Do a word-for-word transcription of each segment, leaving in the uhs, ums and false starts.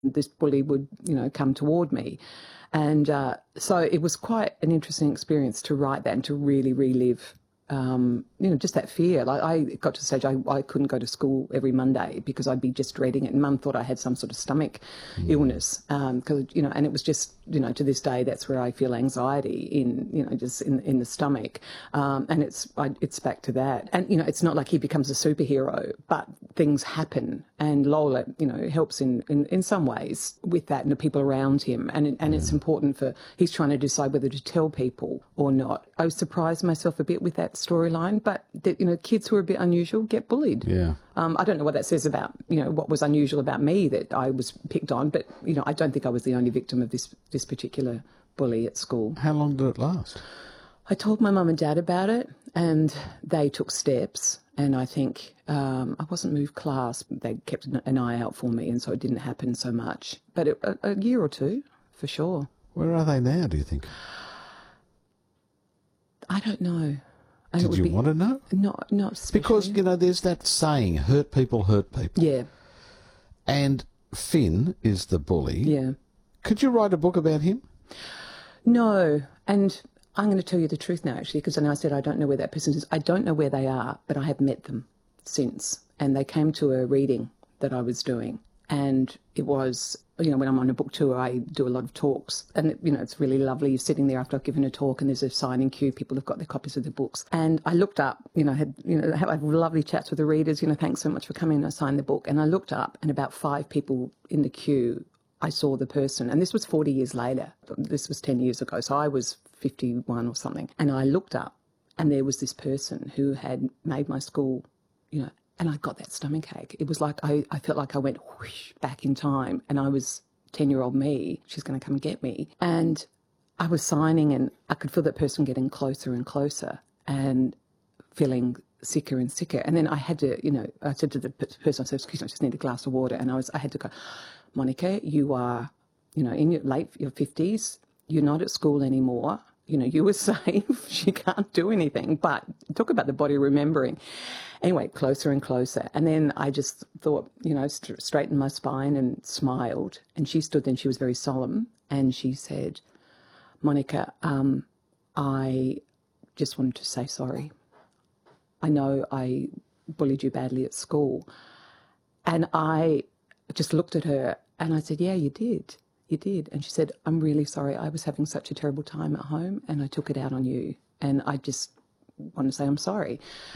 this bully would, you know, come toward me. And uh, so it was quite an interesting experience to write that and to really relive, um, you know, just that fear. Like I got to the stage I, I couldn't go to school every Monday because I'd be just dreading it. And Mum thought I had some sort of stomach mm. illness, because um, you know, and it was just, you know, to this day that's where I feel anxiety in, you know, just in in the stomach, um, and it's I, it's back to that. And you know, it's not like he becomes a superhero, but things happen, and Lola, you know, helps in in, in some ways with that and the people around him. And and yeah. it's important for he's trying to decide whether to tell people or not. I was surprised myself a bit with that storyline, but that, you know, kids who are a bit unusual get bullied. Yeah. Um, I don't know what that says about, you know, what was unusual about me that I was picked on, but, you know, I don't think I was the only victim of this, this particular bully at school. How long did it last? I told my mum and dad about it, and they took steps, and I think um, I wasn't moved class. They kept an eye out for me, and so it didn't happen so much. But it, a, a year or two, for sure. Where are they now, do you think? I don't know. Did you be, want to know? Not, not especially. Because, you know, there's that saying, hurt people hurt people. Yeah. And Finn is the bully. Yeah. Could you write a book about him? No. And I'm going to tell you the truth now, actually, because I know I said I don't know where that person is. I don't know where they are, but I have met them since. And they came to a reading that I was doing. And it was, you know, when I'm on a book tour, I do a lot of talks. And, you know, it's really lovely. You're sitting there after I've given a talk and there's a signing queue. People have got their copies of the books. And I looked up, you know, had, you know, have lovely chats with the readers. You know, thanks so much for coming and I signed the book. And I looked up and about five people in the queue, I saw the person. And this was forty years later. This was ten years ago. So I was fifty-one or something. And I looked up and there was this person who had made my school, you know, and I got that stomachache. It was like I, I felt like I went whoosh back in time, and I was ten-year-old me. She's going to come and get me. And I was signing and I could feel that person getting closer and closer and feeling sicker and sicker. And then I had to, you know, I said to the person, I said, excuse me, I just need a glass of water. And I was, I had to go, Monica, you are, you know, in your late, your fifties, you're not at school anymore. You know, you were safe. She can't do anything. But talk about the body remembering. Anyway, closer and closer. And then I just thought, you know, st- straightened my spine and smiled. And she stood there and she was very solemn. And she said, Monica, um, I just wanted to say sorry. I know I bullied you badly at school. And I just looked at her and I said, yeah, you did. You did. And she said, I'm really sorry. I was having such a terrible time at home and I took it out on you. And I just want to say I'm sorry.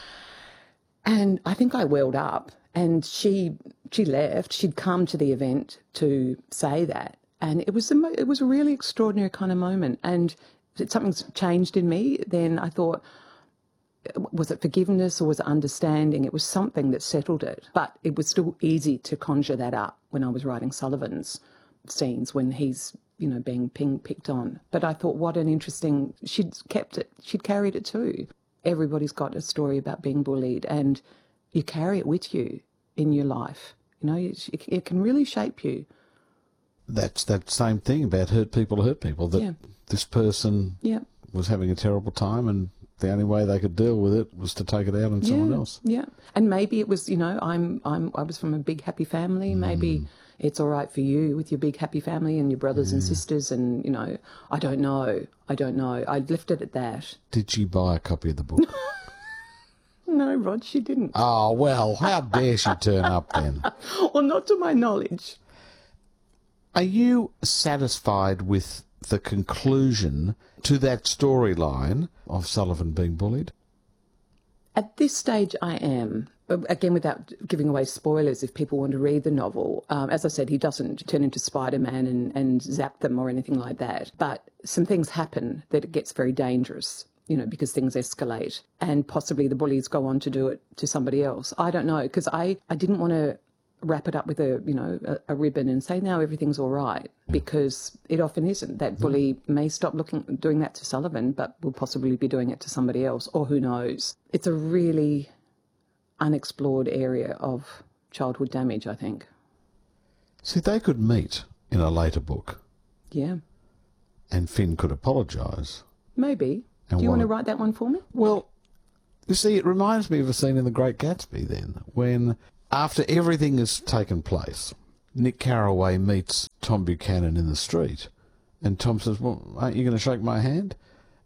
And I think I welled up and she she left. She'd come to the event to say that. And it was a, it was a really extraordinary kind of moment. And something's changed in me. Then I thought, was it forgiveness or was it understanding? It was something that settled it. But it was still easy to conjure that up when I was writing Sullivan's scenes when he's, you know, being ping, picked on. But I thought, what an interesting, she'd kept it, she'd carried it too. Everybody's got a story about being bullied and you carry it with you in your life. You know, it, it can really shape you. That's that same thing about hurt people hurt people, that yeah. this person yeah. was having a terrible time and the only way they could deal with it was to take it out on yeah. someone else. Yeah. And maybe it was, you know, I'm, I'm, I was from a big happy family. Mm. Maybe it's all right for you with your big happy family and your brothers yeah. and sisters and, you know, I don't know. I don't know. I left it at that. Did she buy a copy of the book? No, Rod, she didn't. Oh, well, how dare she turn up then? Well, not to my knowledge. Are you satisfied with the conclusion to that storyline of Sullivan being bullied? At this stage, I am. Again, without giving away spoilers, if people want to read the novel, um, as I said, he doesn't turn into Spider-Man and, and zap them or anything like that. But some things happen that it gets very dangerous, you know, because things escalate and possibly the bullies go on to do it to somebody else. I don't know, because I, I didn't want to wrap it up with a, you know, a, a ribbon and say, now everything's all right, because it often isn't. That bully may stop looking, doing that to Sullivan, but will possibly be doing it to somebody else, or who knows. It's a really unexplored area of childhood damage, I think. See, they could meet in a later book. Yeah. And Finn could apologise. Maybe. And Do you what, want to write that one for me? Well, you see, it reminds me of a scene in The Great Gatsby then, when after everything has taken place, Nick Carraway meets Tom Buchanan in the street, and Tom says, well, aren't you going to shake my hand?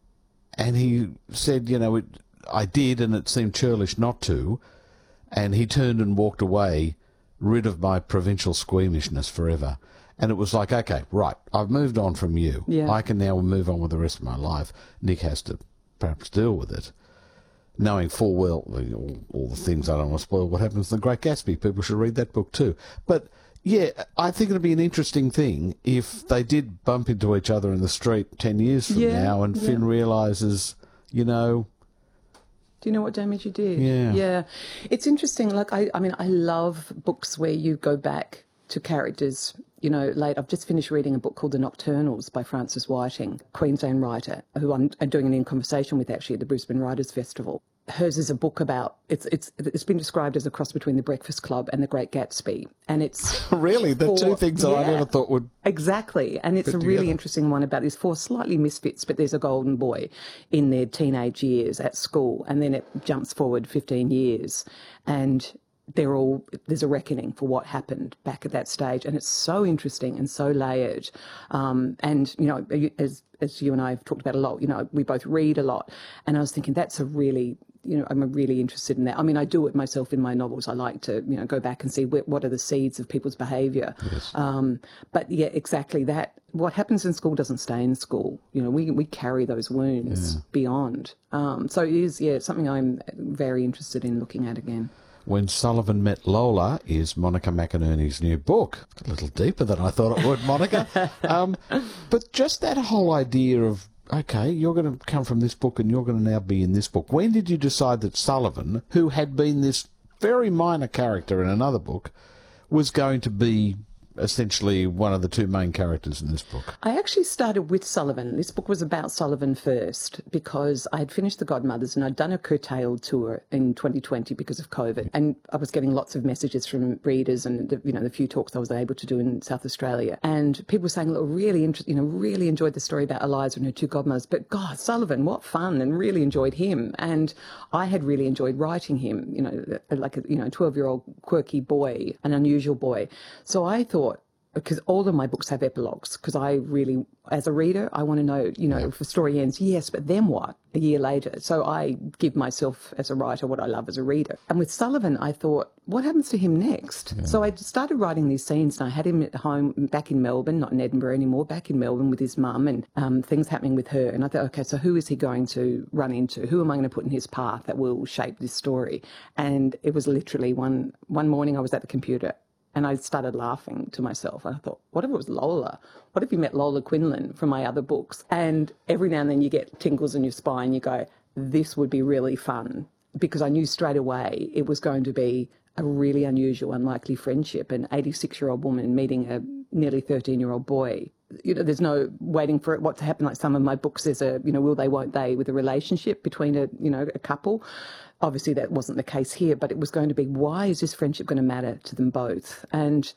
And he said, you know, it, I did, and it seemed churlish not to, and he turned and walked away, rid of my provincial squeamishness forever. And it was like, okay, right, I've moved on from you. Yeah. I can now move on with the rest of my life. Nick has to perhaps deal with it, knowing full well all, all the things. I don't want to spoil what happens in The Great Gatsby. People should read that book too. But, yeah, I think it'd be an interesting thing if they did bump into each other in the street ten years from Yeah, now and yeah. Finn realises, you know... Do you know what damage you did? Yeah. Yeah. It's interesting. Like, I, I mean, I love books where you go back to characters, you know, late. I've just finished reading a book called The Nocturnals by Frances Whiting, Queensland writer, who I'm doing an in conversation with actually at the Brisbane Writers Festival. Hers is a book about, it's it's it's been described as a cross between The Breakfast Club and The Great Gatsby. And it's... Really? The for, two things that yeah, I never thought would... Exactly. And it's fit a really together. interesting one about these four slightly misfits, but there's a golden boy in their teenage years at school. And then it jumps forward fifteen years and they're all, there's a reckoning for what happened back at that stage. And it's so interesting and so layered. Um, and, you know, as, as you and I have talked about a lot, you know, we both read a lot. And I was thinking that's a really... You know, I'm really interested in that. I mean, I do it myself in my novels. I like to, you know, go back and see wh- what are the seeds of people's behaviour. Yes. Um, but yeah, exactly that. What happens in school doesn't stay in school. You know, we we carry those wounds Yeah. beyond. Um, so it is, yeah, it's something I'm very interested in looking at again. When Sullivan Met Lola is Monica McInerney's new book. It's a little deeper than I thought it would, Monica. um, but just that whole idea of, okay, you're going to come from this book and you're going to now be in this book. When did you decide that Sullivan, who had been this very minor character in another book, was going to be essentially one of the two main characters in this book? I actually started with Sullivan. This book was about Sullivan first because I had finished The Godmothers and I'd done a curtailed tour in twenty twenty because of COVID. And I was getting lots of messages from readers and, the, you know, the few talks I was able to do in South Australia. And people were saying, look, really, inter- you know, really enjoyed the story about Eliza and her two godmothers. But God, Sullivan, what fun, and really enjoyed him. And I had really enjoyed writing him, you know, like a, you know, twelve-year-old quirky boy, an unusual boy. So I thought, because all of my books have epilogues, because I really, as a reader, I want to know, you know, Yeah. if the story ends, yes, but then what a year later? So I give myself, as a writer, what I love as a reader. And with Sullivan, I thought, what happens to him next? Yeah. So I started writing these scenes, and I had him at home back in Melbourne, not in Edinburgh anymore, back in Melbourne with his mum and um, things happening with her. And I thought, okay, so who is he going to run into? Who am I going to put in his path that will shape this story? And it was literally one, one morning I was at the computer, and I started laughing to myself. And I thought, what if it was Lola? What if you met Lola Quinlan from my other books? And every now and then you get tingles in your spine. You go, this would be really fun. Because I knew straight away it was going to be a really unusual, unlikely friendship. An eighty-six-year-old woman meeting a nearly thirteen-year-old boy. You know, there's no waiting for it what to happen. Like some of my books, there's a, you know, will they, won't they, with a relationship between a, you know, a couple. Obviously, that wasn't the case here, but it was going to be, why is this friendship going to matter to them both? And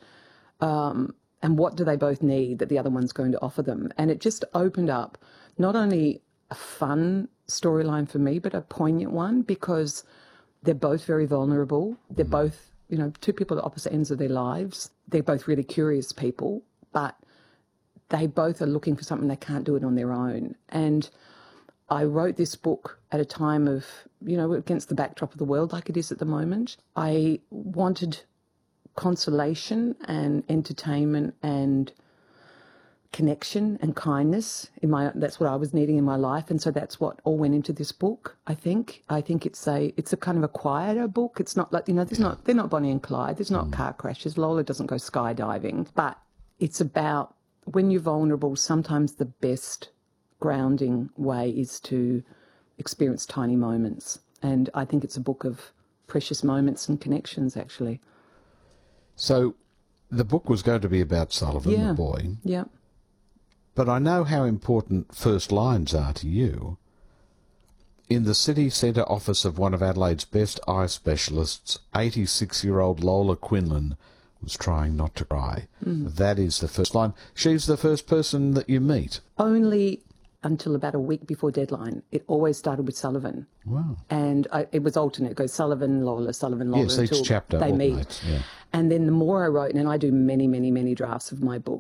um, and what do they both need that the other one's going to offer them? And it just opened up not only a fun storyline for me, but a poignant one, because they're both very vulnerable. They're both, you know, two people at opposite ends of their lives. They're both really curious people, but they both are looking for something they can't do it on their own. And I wrote this book at a time of, you know, against the backdrop of the world like it is at the moment. I wanted consolation and entertainment and connection and kindness in my, that's what I was needing in my life. And so that's what all went into this book, I think. I think it's a, it's a kind of a quieter book. It's not like, you know, there's not, they're not Bonnie and Clyde. There's not mm. car crashes. Lola doesn't go skydiving, but it's about when you're vulnerable, sometimes the best grounding way is to experience tiny moments. And I think it's a book of precious moments and connections, actually. So the book was going to be about Sullivan, yeah. the boy. Yeah. But I know how important first lines are to you. In the city centre office of one of Adelaide's best eye specialists, eighty-six-year-old Lola Quinlan was trying not to cry. Mm. That is the first line. She's the first person that you meet. Only until about a week before deadline. It always started with Sullivan. Wow. And I, it was alternate. It goes Sullivan, Lawler, Sullivan, Lawler Yes, until each chapter they meet. alternates, yeah. And then the more I wrote, and I do many, many, many drafts of my book,